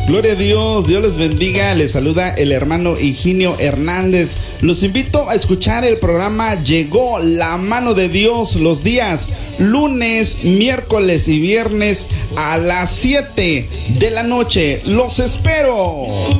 Gloria a Dios, Dios les bendiga. Les saluda el hermano Higinio Hernández. Los invito a escuchar el programa Llegó la Mano de Dios los días lunes, miércoles y viernes a las 7 de la noche. Los espero.